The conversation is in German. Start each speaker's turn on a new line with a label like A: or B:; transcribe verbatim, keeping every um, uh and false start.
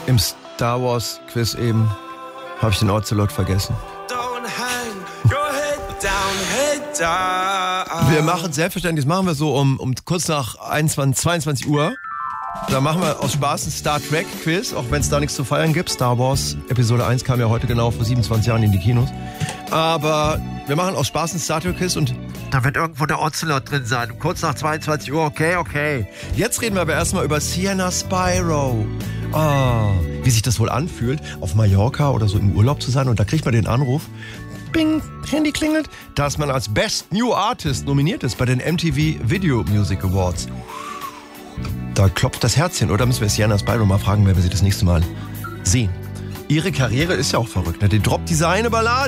A: Im Star Wars Quiz eben habe ich den Ocelot vergessen. Wir machen selbstverständlich, das machen wir so um, um kurz nach einundzwanzig, zweiundzwanzig Uhr. Da machen wir aus Spaß ein Star Trek Quiz, auch wenn es da nichts zu feiern gibt. Star Wars Episode eins kam ja heute genau vor siebenundzwanzig Jahren in die Kinos. Aber wir machen aus Spaß ein Star Trek Quiz und da wird irgendwo der Ocelot drin sein. Kurz nach zweiundzwanzig Uhr, okay, okay. Jetzt reden wir aber erstmal über Sienna Spyro. Oh, wie sich das wohl anfühlt, auf Mallorca oder so im Urlaub zu sein. Und da kriegt man den Anruf, bing, Handy klingelt, dass man als Best New Artist nominiert ist bei den M T V Video Music Awards. Da klopft das Herzchen. Oder müssen wir Sienna Spyro mal fragen, wenn wir sie das nächste Mal sehen. Ihre Karriere ist ja auch verrückt. Ne? Die droppt diese eine Ballade.